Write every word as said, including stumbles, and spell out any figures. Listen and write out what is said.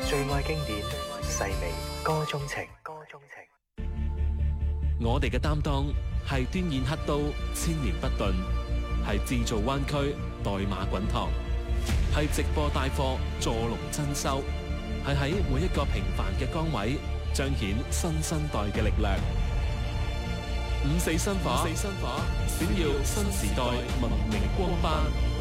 最愛經典，細味歌中情。歌中情。 我哋嘅擔當係端硯刻刀，千年不頓；係製造灣區，代碼滾燙；係直播帶貨，助龍增收；係喺每一個平凡嘅崗位，彰顯新生代嘅力量。五四新化，五四新化，閃耀新時代文明光斑。